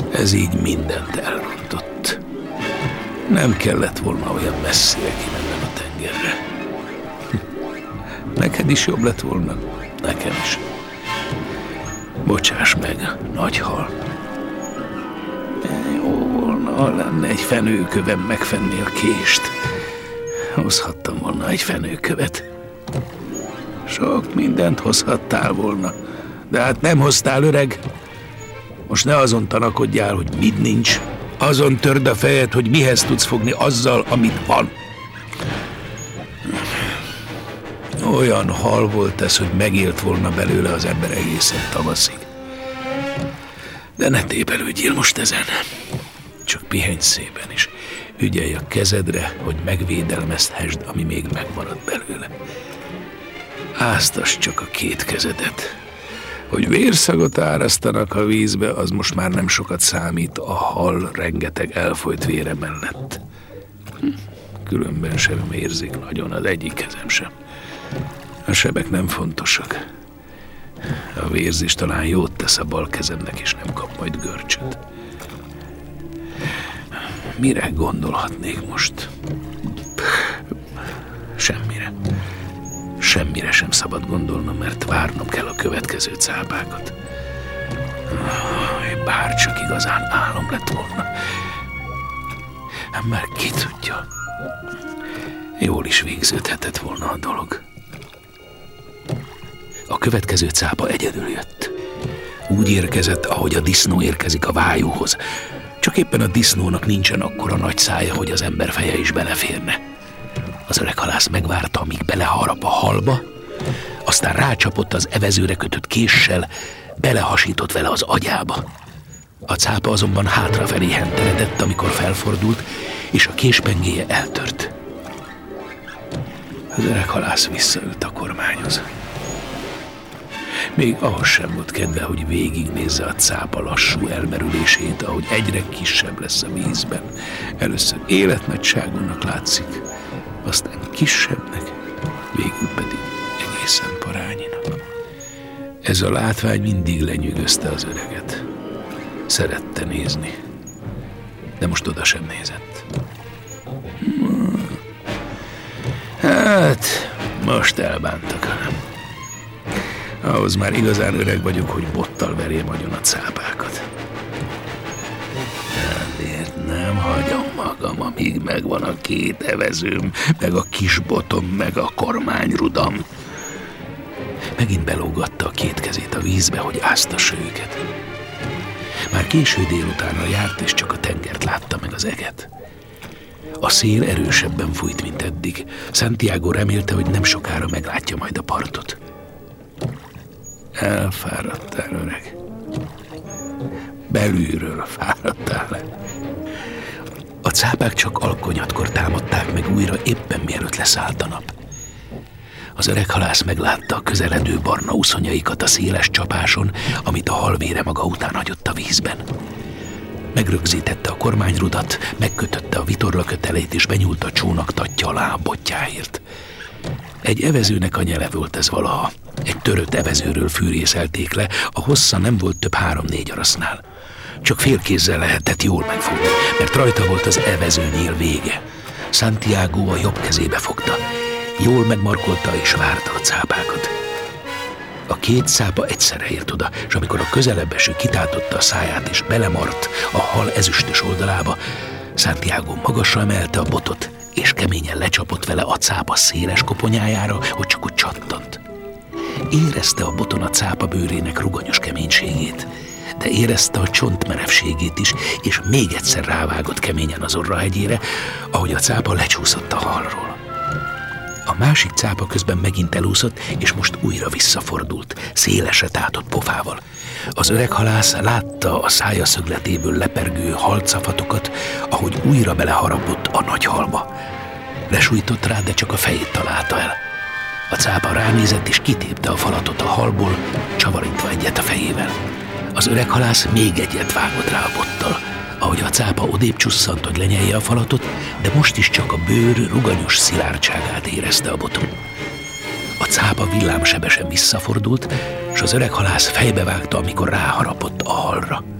Ez így mindent elrontott. Nem kellett volna olyan messzire kimennem a tengerre. Neked is jobb lett volna, nekem is. Bocsáss meg, nagy hal. Jó volna, ha lenne egy fenőkövem megfenni a kést. Hozhattam volna egy fenőkövet. Sok mindent hozhattál volna, de hát nem hoztál, öreg. Most ne azon tanakodjál, hogy mit nincs. Azon törd a fejed, hogy mihez tudsz fogni azzal, amit van. Olyan hal volt ez, hogy megélt volna belőle az ember egészen tavaszig. De ne tépelődjél most ezen. Csak pihenj szépen, és ügyelj a kezedre, hogy megvédelmezhessd, ami még megmaradt belőle. Áztasd csak a két kezedet. Hogy vérszagot árasztanak a vízbe, az most már nem sokat számít a hal rengeteg elfolyt vére mellett. Különben sem érzik nagyon az egyik kezem sem. A sebek nem fontosak. A vérzés talán jót tesz a bal kezemnek, és nem kap majd görcsöt. Mire gondolhatnék most? Semmire. Semmire sem szabad gondolnom, mert várnom kell a következő cápákat. Bár csak igazán álom lett volna. Mert ki tudja, jól is végződhetett volna a dolog. A következő cápa egyedül jött. Úgy érkezett, ahogy a disznó érkezik a vájúhoz. Csak éppen a disznónak nincsen akkora nagy szája, hogy az ember feje is beleférne. Az öreg halász megvárta, amíg beleharap a halba, aztán rácsapott az evezőre kötött késsel, belehasított vele az agyába. A cápa azonban hátrafelé henteredett, amikor felfordult, és a késpengéje eltört. Az öreg halász visszaült a kormányhoz. Még ahhoz sem volt kedve, hogy végignézze a cápa lassú elmerülését, ahogy egyre kisebb lesz a vízben. Először életnagyságúnak látszik, aztán kisebbnek, végül pedig egészen parányinak. Ez a látvány mindig lenyűgözte az öreget. Szerette nézni, de most oda sem nézett. Hát, most elbántak, hanem. Ahhoz már igazán öreg vagyok, hogy bottal verjem agyon a cápákat. Ezért nem hagyom magam, amíg megvan a két evezőm, meg a kis botom, meg a kormányrudam. Megint belógatta a két kezét a vízbe, hogy áztassa őket. Már késő délutánra járt, és csak a tengert látta meg az eget. A szél erősebben fújt, mint eddig. Santiago remélte, hogy nem sokára meglátja majd a partot. Elfáradtál, öreg. Belülről fáradtál le. A cápák csak alkonyatkor támadták meg újra, éppen mielőtt leszállt a nap. Az öreg halász meglátta a közeledő barna uszonyaikat a széles csapáson, amit a halvére maga után hagyott a vízben. Megrögzítette a kormányrudat, megkötötte a vitorlakötelét, és benyúlt a csónak tatja alá a bottyáért. Egy evezőnek a nyele volt ez valaha. Egy törött evezőről fűrészelték le, a hossza nem volt több 3-4 arasznál. Csak félkézzel lehetett jól megfogni, mert rajta volt az evezőnyél vége. Santiago a jobb kezébe fogta. Jól megmarkolta és várta a cápákat. A két cápa egyszerre ért oda, és amikor a közelebb eső kitátotta a száját és belemart a hal ezüstös oldalába, Santiago magasra emelte a botot, és keményen lecsapott vele a cápa széles koponyájára, hogy csak úgy csattant. Érezte a boton a cápa bőrének ruganyos keménységét, de érezte a csontmerevségét is, és még egyszer rávágott keményen az orrahegyére, ahogy a cápa lecsúszott a halról. A másik cápa közben megint elúszott, és most újra visszafordult, szélesre tátott pofával. Az öreg halász látta a szája szögletéből lepergő halcafatokat, ahogy újra beleharapott a nagy halba. Lesújtott rá, de csak a fejét találta el. A cápa ránézett, és kitépte a falatot a halból, csavarintva egyet a fejével. Az öreg halász még egyet vágott rá a bottal, ahogy a cápa odébb csusszant, hogy lenyelje a falatot, de most is csak a bőr ruganyos szilárdságát érezte a boton. A cápa villámsebesen visszafordult, és az öreg halász fejbevágta, amikor ráharapott a halra.